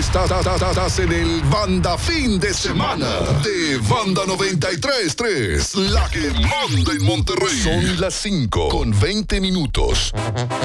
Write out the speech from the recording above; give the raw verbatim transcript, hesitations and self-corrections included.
Estás, estás en el Banda Fin de Semana de Banda noventa y tres punto tres, la que manda en Monterrey. Son las cinco con veinte minutos.